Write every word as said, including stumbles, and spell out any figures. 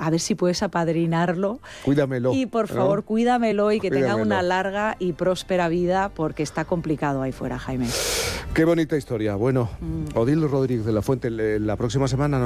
a ver si puedes apadrinarlo. Cuídamelo. Y por ¿no? favor, cuídamelo y que Cuídamelo. tenga una larga y próspera vida, porque está complicado ahí fuera, Jaime. Qué bonita historia. Bueno, mm. Odil Rodríguez de la Fuente, la próxima semana